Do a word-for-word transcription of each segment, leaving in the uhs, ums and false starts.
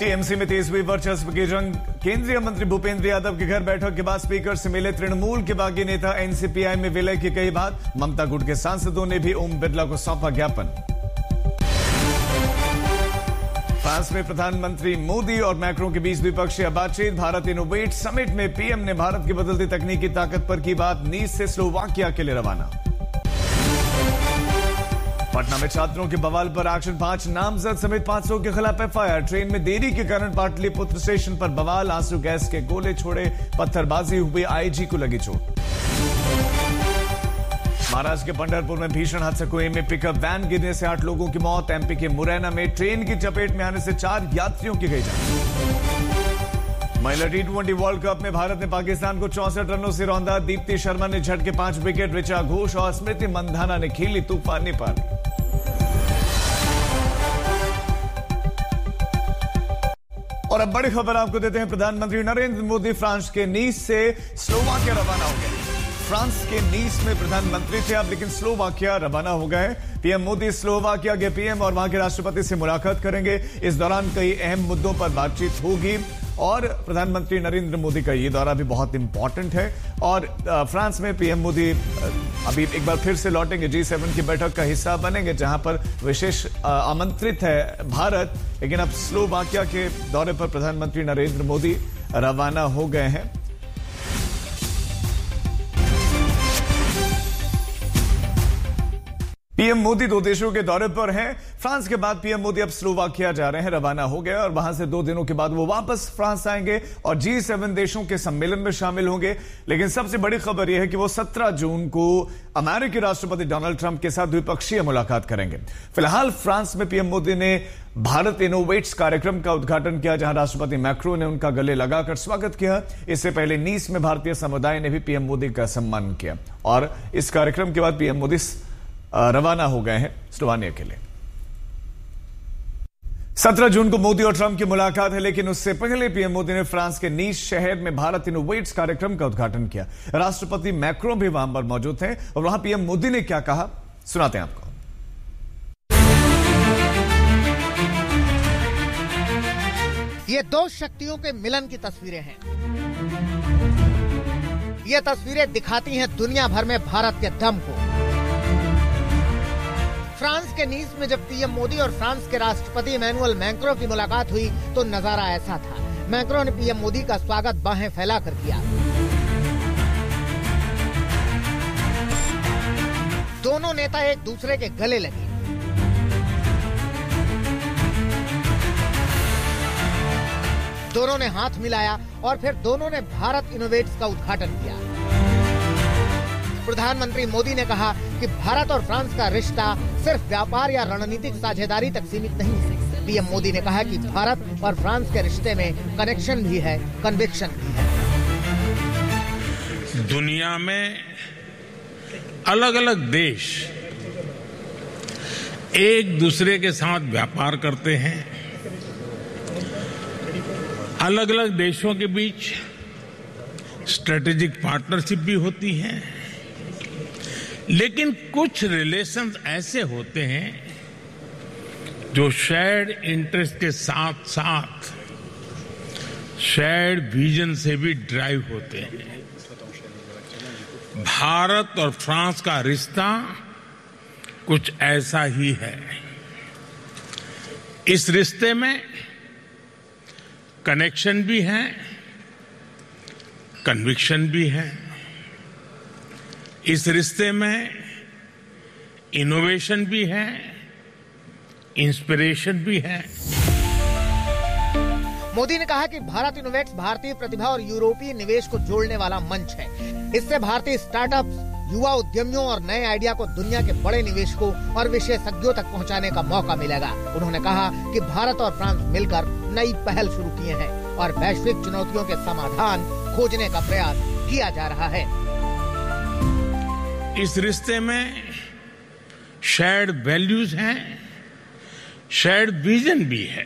TMC में तेज हुई वर्चस्व की जंग। केंद्रीय मंत्री भूपेंद्र यादव के घर बैठक के बाद स्पीकर से मिले तृणमूल के बागी नेता। एनसीपीआई में विलय की कई बात। ममता गुट के सांसदों ने भी ओम बिरला को सौंपा ज्ञापन। फ्रांस में प्रधानमंत्री मोदी और मैक्रों के बीच द्विपक्षीय बातचीत। भारत इनोवेट समिट में पीएम ने भारत की बदलती तकनीकी ताकत पर की बात। नीस से स्लोवाकिया के लिए रवाना। पटना में छात्रों के बवाल पर एक्शन। पांच नामजद समेत पांच सौ के खिलाफ एफआईआर। ट्रेन में देरी के कारण पाटलिपुत्र स्टेशन पर बवाल। आंसू गैस के गोले छोड़े, पत्थरबाजी हुई, आईजी को लगी चोट। महाराष्ट्र के पंढरपुर में भीषण हादसा। कुएं में पिकअप वैन गिरने से आठ लोगों की मौत। एमपी के मुरैना में ट्रेन की चपेट में आने से चार यात्रियों की गई जान। महिला टी ट्वेंटी वर्ल्ड कप में भारत ने पाकिस्तान को चौसठ रनों से रौंदा। दीप्ति शर्मा ने झटके पांच विकेट। ऋचा घोष और स्मृति मंधाना ने खेली तूफानी पारी। और अब बड़ी खबर आपको देते हैं। प्रधानमंत्री नरेंद्र मोदी फ्रांस के नीस से स्लोवाकिया रवाना हो गए। फ्रांस के नीस में प्रधानमंत्री थे अब, लेकिन स्लोवाकिया रवाना हो गए। पीएम मोदी स्लोवाकिया के पीएम और वहां के राष्ट्रपति से मुलाकात करेंगे। इस दौरान कई अहम मुद्दों पर बातचीत होगी और प्रधानमंत्री नरेंद्र मोदी का ये दौरा भी बहुत इंपॉर्टेंट है। और फ्रांस में पीएम मोदी अभी एक बार फिर से लौटेंगे। जी सेवन की बैठक का हिस्सा बनेंगे, जहां पर विशेष आमंत्रित है भारत। लेकिन अब स्लोवाकिया के दौरे पर प्रधानमंत्री नरेंद्र मोदी रवाना हो गए हैं। पीएम मोदी दो देशों के दौरे पर हैं। फ्रांस के बाद पीएम मोदी अब स्लोवाकिया जा रहे हैं, रवाना हो गए और वहां से दो दिनों के बाद वो वापस फ्रांस आएंगे और जी सेवन देशों के सम्मेलन में शामिल होंगे। लेकिन सबसे बड़ी खबर यह है कि वो सत्रह जून को अमेरिकी राष्ट्रपति डोनाल्ड ट्रंप के साथ द्विपक्षीय मुलाकात करेंगे। फिलहाल फ्रांस में पीएम मोदी ने भारत इनोवेट्स कार्यक्रम का उद्घाटन किया, जहां राष्ट्रपति मैक्रो ने उनका गले लगाकर स्वागत किया। इससे पहले नीस में भारतीय समुदाय ने भी पीएम मोदी का सम्मान किया और इस कार्यक्रम के बाद पीएम मोदी रवाना हो गए हैं स्लोवानिया के लिए। सत्रह जून को मोदी और ट्रंप की मुलाकात है, लेकिन उससे पहले पीएम मोदी ने फ्रांस के नीस शहर में भारत इनोवेट्स कार्यक्रम का उद्घाटन किया। राष्ट्रपति मैक्रो भी वहां पर मौजूद थे और वहां पीएम मोदी ने क्या कहा, सुनाते हैं आपको। ये दो शक्तियों के मिलन की तस्वीरें हैं। ये तस्वीरें दिखाती हैं दुनिया भर में भारत के दम को। फ्रांस के नीस में जब पीएम मोदी और फ्रांस के राष्ट्रपति इमैनुअल मैक्रों की मुलाकात हुई तो नजारा ऐसा था। मैक्रों ने पीएम मोदी का स्वागत बाहें फैलाकर किया। दोनों नेता एक दूसरे के गले लगे। दोनों ने हाथ मिलाया और फिर दोनों ने भारत इनोवेट्स का उद्घाटन किया। प्रधानमंत्री मोदी ने कहा कि भारत और फ्रांस का रिश्ता सिर्फ व्यापार या रणनीतिक साझेदारी तक सीमित नहीं है। पीएम मोदी ने कहा कि भारत और फ्रांस के रिश्ते में कनेक्शन भी है, कन्विक्शन भी है। दुनिया में अलग अलग देश एक दूसरे के साथ व्यापार करते हैं। अलग अलग देशों के बीच स्ट्रेटेजिक पार्टनरशिप भी होती है, लेकिन कुछ रिलेशंस ऐसे होते हैं जो शेयर्ड इंटरेस्ट के साथ साथ शेयर्ड विजन से भी ड्राइव होते हैं। भारत और फ्रांस का रिश्ता कुछ ऐसा ही है। इस रिश्ते में कनेक्शन भी है, कन्विक्शन भी है। इस रिश्ते में इनोवेशन भी है, इंस्पिरेशन भी है। मोदी ने कहा कि भारत इनोवेट्स भारतीय प्रतिभा और यूरोपीय निवेश को जोड़ने वाला मंच है। इससे भारतीय स्टार्टअप्स, युवा उद्यमियों और नए आइडिया को दुनिया के बड़े निवेशकों और विशेषज्ञों तक पहुंचाने का मौका मिलेगा। उन्होंने कहा कि भारत और फ्रांस मिलकर नई पहल शुरू किए हैं और वैश्विक चुनौतियों के समाधान खोजने का प्रयास किया जा रहा है। इस रिश्ते में शेयर्ड वैल्यूज हैं, शेयर्ड विजन भी है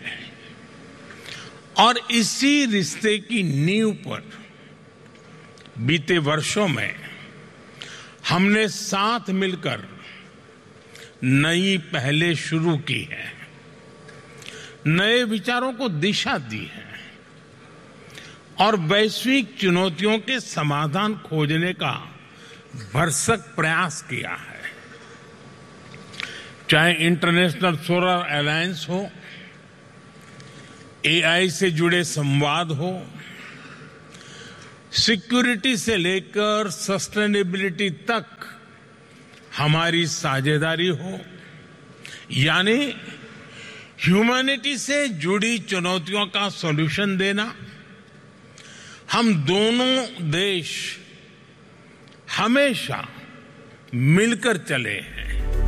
और इसी रिश्ते की नींव पर बीते वर्षों में हमने साथ मिलकर नई पहलें शुरू की हैं। नए विचारों को दिशा दी है और वैश्विक चुनौतियों के समाधान खोजने का भरसक प्रयास किया है। चाहे इंटरनेशनल सोलर अलायंस हो, एआई से जुड़े संवाद हो, सिक्योरिटी से लेकर सस्टेनेबिलिटी तक हमारी साझेदारी हो, यानी ह्यूमैनिटी से जुड़ी चुनौतियों का सॉल्यूशन देना, हम दोनों देश हमेशा मिलकर चले हैं।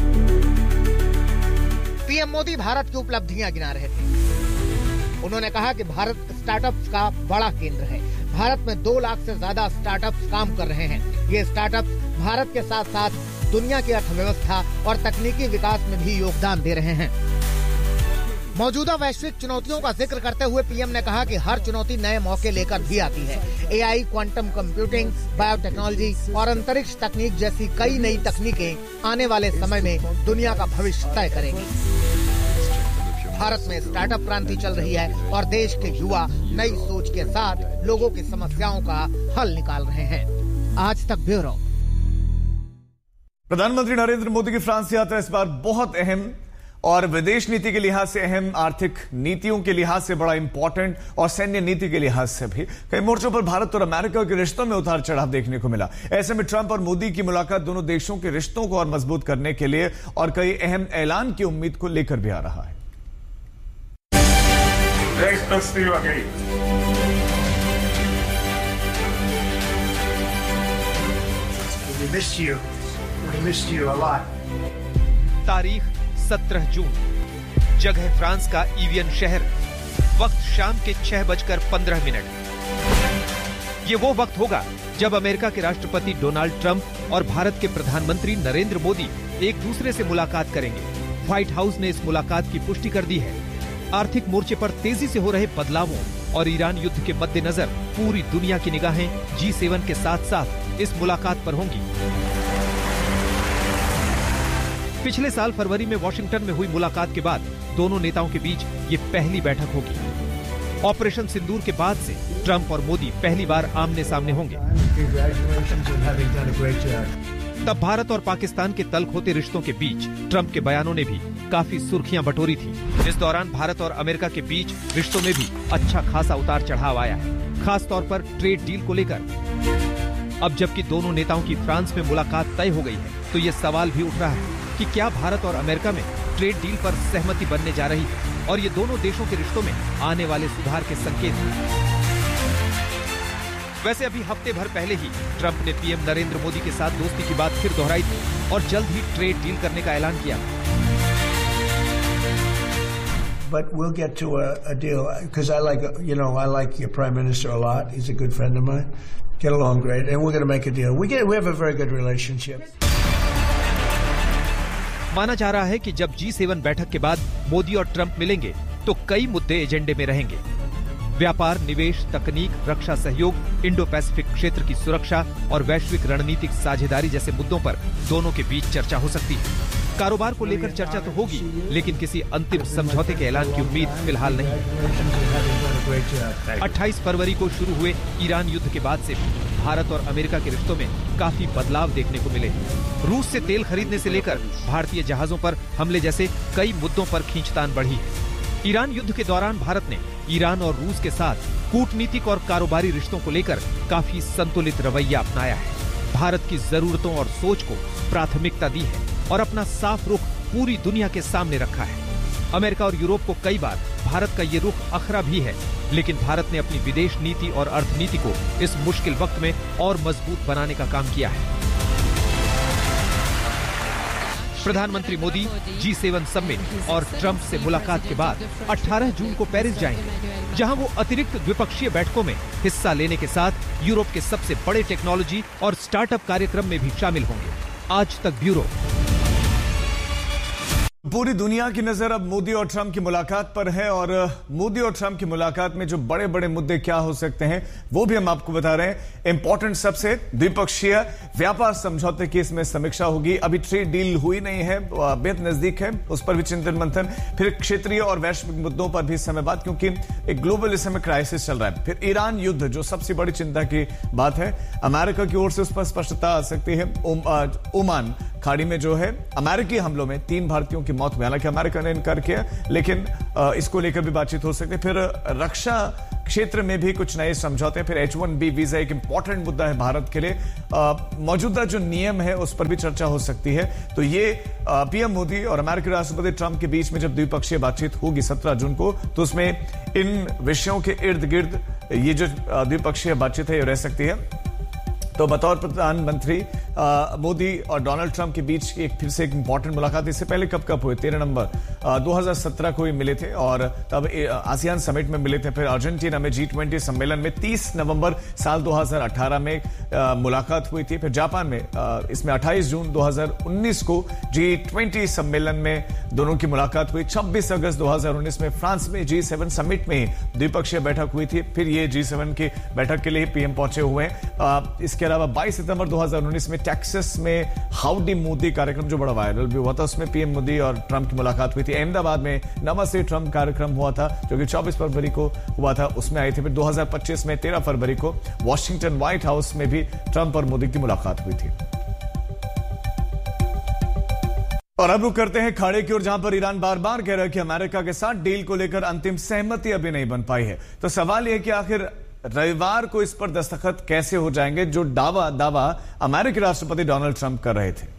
पीएम मोदी भारत की उपलब्धियां गिना रहे थे। उन्होंने कहा कि भारत स्टार्टअप्स का बड़ा केंद्र है। भारत में दो लाख से ज्यादा स्टार्टअप्स काम कर रहे हैं। ये स्टार्टअप्स भारत के साथ साथ दुनिया की अर्थव्यवस्था और तकनीकी विकास में भी योगदान दे रहे हैं। मौजूदा वैश्विक चुनौतियों का जिक्र करते हुए पीएम ने कहा कि हर चुनौती नए मौके लेकर भी आती है। एआई, क्वांटम कंप्यूटिंग, बायोटेक्नोलॉजी और अंतरिक्ष तकनीक जैसी कई नई तकनीकें आने वाले समय में दुनिया का भविष्य तय करेंगी। भारत में स्टार्टअप क्रांति चल रही है और देश के युवा नई सोच के साथ लोगों की समस्याओं का हल निकाल रहे हैं। आज तक ब्यूरो। प्रधानमंत्री नरेंद्र मोदी की फ्रांस यात्रा इस बार बहुत अहम और विदेश नीति के लिहाज से अहम, आर्थिक नीतियों के लिहाज से बड़ा इंपॉर्टेंट और सैन्य नीति के लिहाज से भी कई मोर्चों पर भारत और अमेरिका के रिश्तों में उतार चढ़ाव देखने को मिला। ऐसे में ट्रंप और मोदी की मुलाकात दोनों देशों के रिश्तों को और मजबूत करने के लिए और कई अहम ऐलान की उम्मीद को लेकर भी आ रहा है। तारीख सत्रह जून, जगह फ्रांस का इवियन शहर, वक्त शाम के छह बजकर पंद्रह मिनट। ये वो वक्त होगा जब अमेरिका के राष्ट्रपति डोनाल्ड ट्रंप और भारत के प्रधानमंत्री नरेंद्र मोदी एक दूसरे से मुलाकात करेंगे। व्हाइट हाउस ने इस मुलाकात की पुष्टि कर दी है। आर्थिक मोर्चे पर तेजी से हो रहे बदलावों और ईरान युद्ध के मद्देनजर पूरी दुनिया की निगाहें जी सेवन के साथ साथ इस मुलाकात पर होंगी। पिछले साल फरवरी में वॉशिंगटन में हुई मुलाकात के बाद दोनों नेताओं के बीच ये पहली बैठक होगी। ऑपरेशन सिंदूर के बाद से ट्रंप और मोदी पहली बार आमने सामने होंगे। तब भारत और पाकिस्तान के तल्ख होते रिश्तों के बीच ट्रंप के बयानों ने भी काफी सुर्खियां बटोरी थी। इस दौरान भारत और अमेरिका के बीच रिश्तों में भी अच्छा खासा उतार चढ़ाव आया है, खास तौर पर ट्रेड डील को लेकर। अब जबकि दोनों नेताओं की फ्रांस में मुलाकात तय हो गई है, तो ये सवाल भी उठ रहा है कि क्या भारत और अमेरिका में ट्रेड डील पर सहमति बनने जा रही है और ये दोनों देशों के रिश्तों में आने वाले सुधार के संकेत हैं। वैसे अभी हफ्ते भर पहले ही ट्रंप ने पीएम नरेंद्र मोदी के साथ दोस्ती की बात फिर दोहराई थी और जल्द ही ट्रेड डील करने का ऐलान किया। But we'll get to a, a deal because I like, you know, I like your prime minister a lot. He's a good friend of mine. Get along great, and we're going to make a deal. We get, we have a very good relationship. माना जा रहा है कि जब जी seven बैठक के बाद मोदी और ट्रंप मिलेंगे तो कई मुद्दे एजेंडे में रहेंगे। व्यापार, निवेश, तकनीक, रक्षा सहयोग, इंडो पैसिफिक क्षेत्र की सुरक्षा और वैश्विक रणनीतिक साझेदारी जैसे मुद्दों पर दोनों के बीच चर्चा हो सकती है। कारोबार को लेकर चर्चा तो होगी, लेकिन किसी अंतिम समझौते के ऐलान की उम्मीद फिलहाल नहीं। अट्ठाईस फरवरी को शुरू हुए ईरान युद्ध के बाद से भारत और अमेरिका के रिश्तों में काफी बदलाव देखने को मिले। रूस से तेल खरीदने से लेकर भारतीय जहाजों पर हमले जैसे कई मुद्दों पर खींचतान बढ़ी है। ईरान युद्ध के दौरान भारत ने ईरान और रूस के साथ कूटनीतिक और कारोबारी रिश्तों को लेकर काफी संतुलित रवैया अपनाया है। भारत की जरूरतों और सोच को प्राथमिकता दी है और अपना साफ रुख पूरी दुनिया के सामने रखा है। अमेरिका और यूरोप को कई बार भारत का ये रुख अखरा भी है, लेकिन भारत ने अपनी विदेश नीति और अर्थनीति को इस मुश्किल वक्त में और मजबूत बनाने का काम किया है। प्रधानमंत्री मोदी जी सेवन समिट और ट्रंप से मुलाकात के बाद अठारह जून को पेरिस जाएंगे, जहां वो अतिरिक्त द्विपक्षीय बैठकों में हिस्सा लेने के साथ यूरोप के सबसे बड़े टेक्नोलॉजी और स्टार्टअप कार्यक्रम में भी शामिल होंगे। आज तक ब्यूरो। पूरी दुनिया की नजर अब मोदी और ट्रंप की मुलाकात पर है और मोदी और ट्रंप की मुलाकात में जो बड़े बड़े मुद्दे क्या हो सकते हैं वो भी हम आपको बता रहे हैं। इंपॉर्टेंट सबसे द्विपक्षीय व्यापार समझौते की इसमें समीक्षा होगी। अभी ट्रेड डील हुई नहीं है, बेहद नजदीक है, उस पर भी चिंतन मंथन। फिर क्षेत्रीय और वैश्विक मुद्दों पर भी समय बात, क्योंकि एक ग्लोबल इस समय क्राइसिस चल रहा है। फिर ईरान युद्ध जो सबसे बड़ी चिंता की बात है, अमेरिका की ओर से उस पर स्पष्टता आ सकती है। ओमान खाड़ी में जो है अमेरिकी हमलों में तीन भारतीयों की मौत हुई, हालांकि अमेरिका ने इनकार किया, लेकिन इसको लेकर भी बातचीत हो सकती है। फिर रक्षा क्षेत्र में भी कुछ नए समझौते। फिर एच वन बी वीजा एक इंपॉर्टेंट मुद्दा है भारत के लिए, मौजूदा जो नियम है उस पर भी चर्चा हो सकती है। तो ये पीएम मोदी और अमेरिकी राष्ट्रपति ट्रंप के बीच में जब द्विपक्षीय बातचीत होगी सत्रह जून को, तो उसमें इन विषयों के इर्द गिर्द ये जो द्विपक्षीय बातचीत है ये रह सकती है। तो बतौर प्रधानमंत्री मोदी और डोनाल्ड ट्रंप के बीच एक फिर से एक इंपॉर्टेंट मुलाकात इससे पहले कब कब हुई, तेरह नवंबर दो हज़ार सत्रह को ही मिले थे और तब आसियान समिट में मिले थे। फिर अर्जेंटीना में जी ट्वेंटी सम्मेलन में तीस नवंबर साल दो हज़ार अठारह में आ, मुलाकात हुई थी। फिर जापान में आ, इसमें अट्ठाईस जून दो हज़ार उन्नीस को जी ट्वेंटी सम्मेलन में दोनों की मुलाकात हुई। छब्बीस अगस्त दो हज़ार उन्नीस में फ्रांस में जी सेवन समिट में द्विपक्षीय बैठक हुई थी। फिर ये जी सेवन की बैठक के लिए पीएम पहुंचे हुए हैं। इसके अलावा बाईस सितंबर दो हज़ार उन्नीस में टेक्सास में हाउडी मोदी कार्यक्रम जो बड़ा वायरल भी हुआ था, उसमें पीएम मोदी और ट्रंप की मुलाकात हुई थी। अहमदाबाद में नमस्ते ट्रंप कार्यक्रम हुआ था जो कि चौबीस फरवरी को हुआ था, उसमें आए थे। फिर दो हज़ार पच्चीस में तेरह फरवरी को वॉशिंगटन व्हाइट हाउस में भी ट्रंप और मोदी की मुलाकात हुई थी। और अब रुक करते हैं खाड़ी की ओर, जहां पर ईरान बार बार कह रहा है कि अमेरिका के साथ डील को लेकर अंतिम सहमति अभी नहीं बन पाई है। तो सवाल यह कि आखिर रविवार को इस पर दस्तखत कैसे हो जाएंगे, जो दावा दावा अमेरिकी राष्ट्रपति डोनाल्ड ट्रंप कर रहे थे।